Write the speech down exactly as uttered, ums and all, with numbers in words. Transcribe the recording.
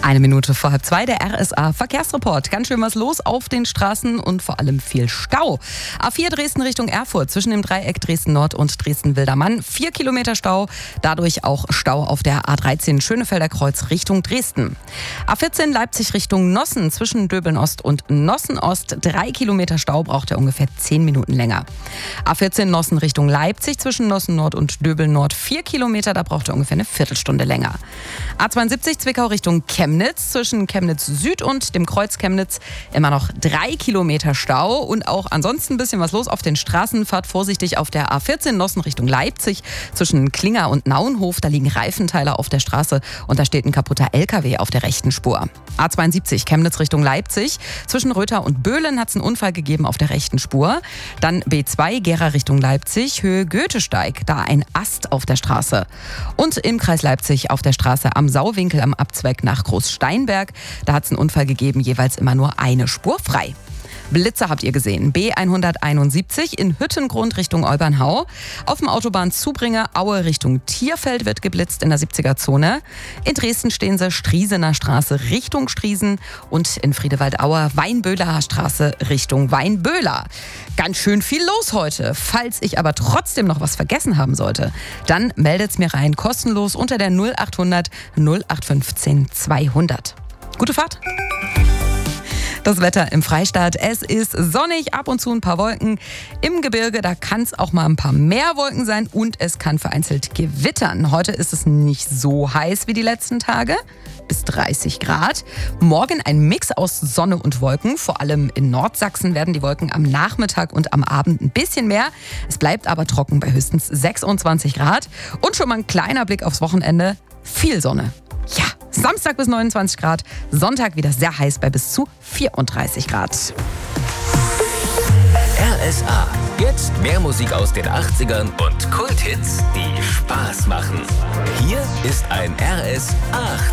Eine Minute vor halb zwei, der R S A Verkehrsreport. Ganz schön was los auf den Straßen und vor allem viel Stau. A vier Dresden Richtung Erfurt zwischen dem Dreieck Dresden-Nord und Dresden-Wildermann. Vier Kilometer Stau, dadurch auch Stau auf der A dreizehn Schönefelder Kreuz Richtung Dresden. A vierzehn Leipzig Richtung Nossen zwischen Döbeln-Ost und Nossen-Ost. Drei Kilometer Stau, braucht er ungefähr zehn Minuten länger. A vierzehn Nossen Richtung Leipzig zwischen Nossen-Nord und Döbeln-Nord. Vier Kilometer, da braucht er ungefähr eine Viertelstunde länger. A zweiundsiebzig Zwickau Richtung Chemnitz zwischen Chemnitz Süd und dem Kreuz Chemnitz immer noch drei Kilometer Stau und auch ansonsten ein bisschen was los auf den Straßen. Fahrt vorsichtig auf der A vierzehn Nossen Richtung Leipzig zwischen Klinger und Nauenhof. Da liegen Reifenteile auf der Straße und da steht ein kaputter L K W auf der rechten Spur. A zweiundsiebzig Chemnitz Richtung Leipzig zwischen Röther und Böhlen hat es einen Unfall gegeben auf der rechten Spur. Dann B zwei Gera Richtung Leipzig, Höhe Goethesteig, da ein Ast auf der Straße. Und im Kreis Leipzig auf der Straße am Sauwinkel am Abzweig nach Großsteinberg. Da hat es einen Unfall gegeben, jeweils immer nur eine Spur frei. Blitzer habt ihr gesehen. B hunderteinundsiebzig in Hüttengrund Richtung Olbernhau. Auf dem Autobahnzubringer Aue Richtung Tierfeld wird geblitzt in der siebziger-Zone. In Dresden stehen sie Striesener Straße Richtung Striesen und in Friedewald-Auer Weinböhler Straße Richtung Weinböhler. Ganz schön viel los heute. Falls ich aber trotzdem noch was vergessen haben sollte, dann meldet's mir rein kostenlos unter der null achthundert null acht fünfzehn zweihundert. Gute Fahrt! Das Wetter im Freistaat, es ist sonnig, ab und zu ein paar Wolken. Im Gebirge, da kann es auch mal ein paar mehr Wolken sein und es kann vereinzelt gewittern. Heute ist es nicht so heiß wie die letzten Tage, bis dreißig Grad. Morgen ein Mix aus Sonne und Wolken. Vor allem in Nordsachsen werden die Wolken am Nachmittag und am Abend ein bisschen mehr. Es bleibt aber trocken bei höchstens sechsundzwanzig Grad. Und schon mal ein kleiner Blick aufs Wochenende, viel Sonne. Ja, Samstag bis neunundzwanzig Grad, Sonntag wieder sehr heiß bei bis zu vierunddreißig Grad. R S A. Jetzt mehr Musik aus den achtzigern und Kulthits, die Spaß machen. Hier ist ein R S A.